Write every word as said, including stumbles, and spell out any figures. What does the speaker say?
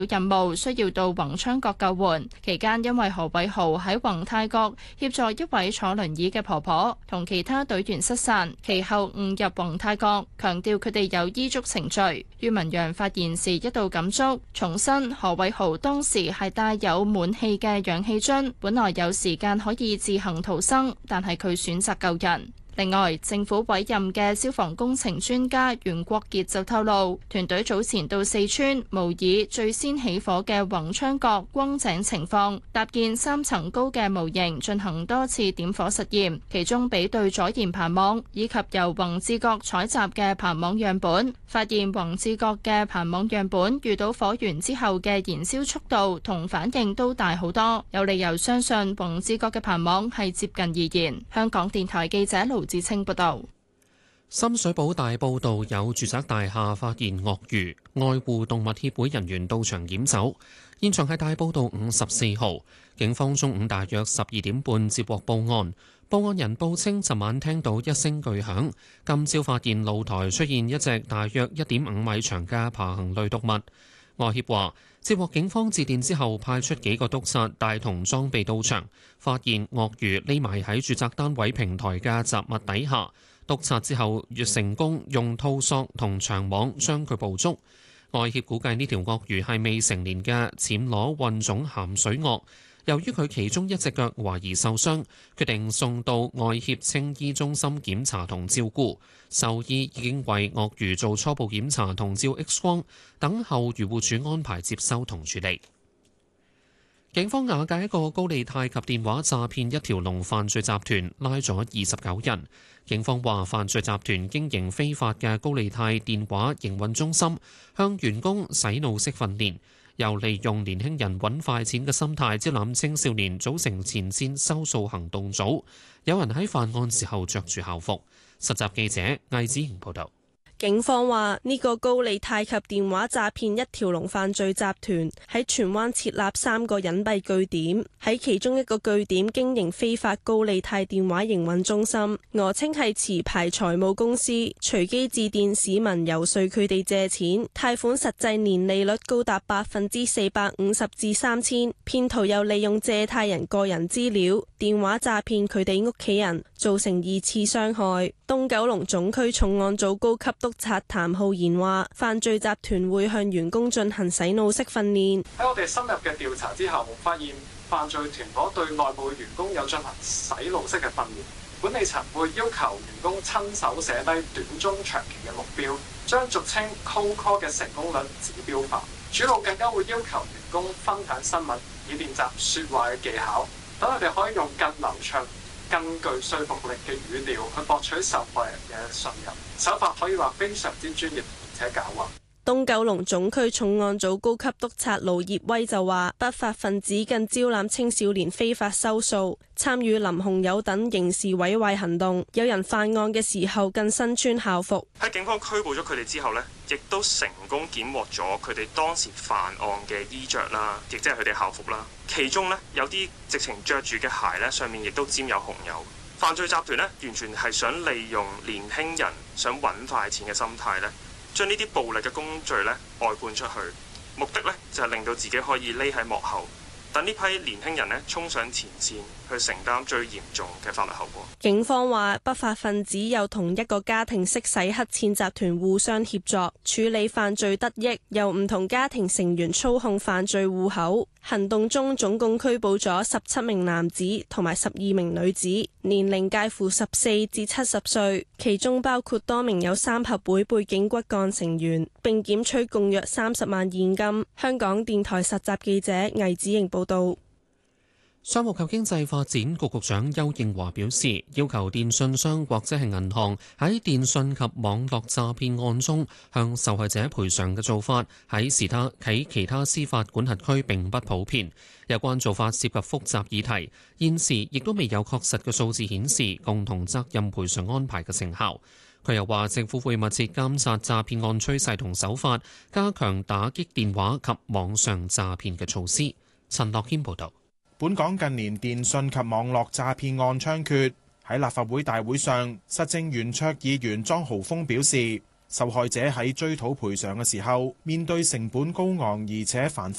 任務需要到宏昌閣救援，期間因為何偉豪喺宏泰閣協助一位坐輪椅嘅婆婆同其他隊員失散，其後誤入宏泰閣，強調佢哋有依足程序。于文陽發言時一度感觸，重申何偉豪當時係帶有滿氣嘅氧氣樽，本來有時間可以自行逃生，但係佢選擇救人。另外，政府委任嘅消防工程專家袁國傑就透露，團隊早前到四川模擬最先起火嘅宏昌閣轟井情況，搭建三層高嘅模型進行多次點火實驗，其中比對阻燃棚網以及由宏志閣採集嘅棚網樣本，發現宏志閣嘅棚網樣本遇到火源之後嘅燃燒速度同反應都大好多，有理由相信宏志閣嘅棚網係接近易燃。香港電台記者盧志清報道。 深水埗大埔道有住宅大廈發現鱷魚，愛護動物協會人員到場檢走。現場係大埔道五十四號，警方中午大約十二點半接獲報案，報案人報稱尋晚聽到一聲巨響，今朝發現露台出現一隻大約一點五米長嘅爬行類動物。愛協話接獲警方致電之後，派出幾個督察帶同裝備到場，發現鱷魚匿埋喺住宅單位平台嘅雜物底下。督察之後亦成功用套索同長網將佢捕捉。愛協估計呢條鱷魚係未成年嘅暹羅混種鹹水鱷，由於佢其中一隻腳懷疑受傷，決定送到愛協青衣中心檢查同照顧。獸醫已經為鱷魚做初步檢查同照 X 光，等候漁護署安排接收同處理。警方瓦解一個高利貸及電話詐騙一條龍犯罪集團，拉咗二十九人。警方話，犯罪集團經營非法嘅高利貸電話營運中心，向員工洗腦式訓練，又利用年輕人揾快錢嘅心態招攬青少年，組成前線收數行動組。有人喺犯案時候着住校服。實習記者魏子瑩報道。 警方話呢個高利貸及電話詐騙一條龍犯罪集團喺荃灣設立三個隱蔽據點，喺其中一個據點經營非法高利貸電話營運中心，訛稱係持牌財務公司，隨機致電市民遊說佢哋借錢，貸款實際年利率高達百分之四百五十至三千。騙徒又利用借貸人個人資料電話詐騙佢哋屋企人，造成二次傷害。東九龍總區重案組高級督察譚浩然話，犯罪集團會向員工進行洗腦式訓練。 喺我哋深入嘅調查之後，發現犯罪團伙對內部嘅員工有進行洗腦式嘅訓練。管理層會要求員工親手寫低短中長期嘅目標，將俗稱 cold call 嘅成功率指標化。主腦更加會要求員工分享新聞，以練習說話嘅技巧，等佢哋可以用更流暢、更具說服力嘅語調去博取受害人嘅信任，手法可以話非常之專業且狡猾。 東九龍總區重案組高級督察盧業威就話，不法分子更招攬青少年非法收數，參與林紅友等刑事毀壞行動，有人犯案嘅時候更身穿校服。 喺警方拘捕咗佢哋之後呢，亦都成功檢獲咗佢哋當時犯案嘅衣着啦，亦即係佢哋校服啦。其中呢，有啲直情着住嘅鞋呢，上面亦都沾有紅油。犯罪集團呢，完全係想利用年輕人想揾快錢嘅心態呢，將呢啲暴力嘅工序咧外判出去，目的咧就係令到自己可以匿喺幕後，等呢批年輕人咧衝上前線去承擔最嚴重嘅法律後果。 警方話，不法分子有同一個家庭式洗黑錢集團互相協作，處理犯罪得益，由唔同家庭成員操控犯罪戶口。行動中總共拘捕咗十七名男子同埋十二名女子，年齡介乎十四至七十歲，其中包括多名有三合會背景骨幹成員，並檢取共約三十萬現金。香港電台實習記者魏子瑩報道。 商務及經濟發展局局長邱應華表示，要求電信商或者係銀行喺電信及網絡詐騙案中向受害者賠償嘅做法，喺其他喺其他司法管轄區並不普遍。有關做法涉及複雜議題，現時亦都未有確實嘅數字顯示共同責任賠償安排嘅成效。佢又話，政府會密切監察詐騙案趨勢同手法，加強打擊電話及網上詐騙嘅措施。陳樂謙報導。 本港近年電訊及網絡詐騙案猖獗，喺立法會大會上，實政圓桌議員莊豪鋒表示， 受害者喺追討賠償嘅時候，面對成本高昂而且繁複